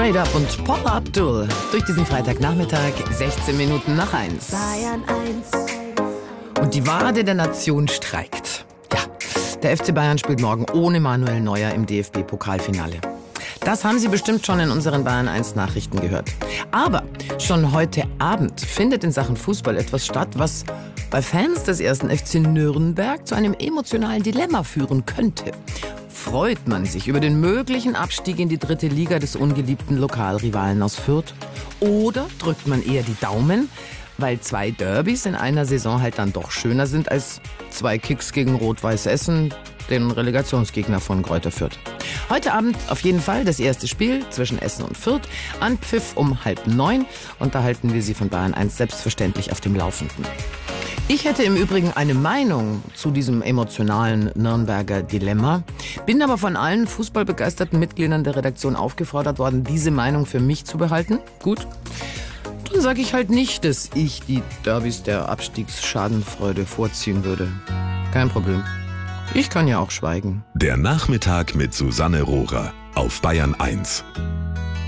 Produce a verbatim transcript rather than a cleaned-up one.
Straight Up und Paula Abdul durch diesen Freitagnachmittag, sechzehn Minuten nach eins. Bayern eins. Und die Wade der Nation streikt. Ja, der F C Bayern spielt morgen ohne Manuel Neuer im D F B-Pokalfinale. Das haben Sie bestimmt schon in unseren Bayern eins Nachrichten gehört. Aber schon heute Abend findet in Sachen Fußball etwas statt, was bei Fans des ersten F C Nürnberg zu einem emotionalen Dilemma führen könnte. Freut man sich über den möglichen Abstieg in die dritte Liga des ungeliebten Lokalrivalen aus Fürth? Oder drückt man eher die Daumen, weil zwei Derbys in einer Saison halt dann doch schöner sind als zwei Kicks gegen Rot-Weiß Essen, den Relegationsgegner von Greuther Fürth. Heute Abend auf jeden Fall das erste Spiel zwischen Essen und Fürth. Anpfiff um halb neun. Und da halten wir Sie von Bayern eins selbstverständlich auf dem Laufenden. Ich hätte im Übrigen eine Meinung zu diesem emotionalen Nürnberger Dilemma, bin aber von allen fußballbegeisterten Mitgliedern der Redaktion aufgefordert worden, diese Meinung für mich zu behalten. Gut, dann sage ich halt nicht, dass ich die Derbys der Abstiegsschadenfreude vorziehen würde. Kein Problem. Ich kann ja auch schweigen. Der Nachmittag mit Susanne Rohrer auf Bayern eins.